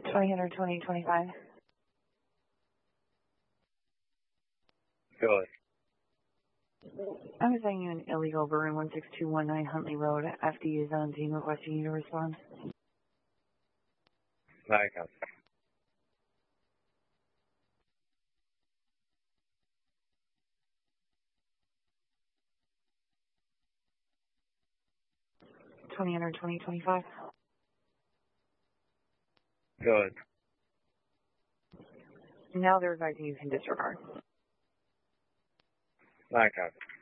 2000 2025. Good. I'm assigning you an illegal burn 16219 Huntley Road. FD is on scene requesting you to respond. I got it. $20 2025. Good. Now they're advising you can disregard. I got it.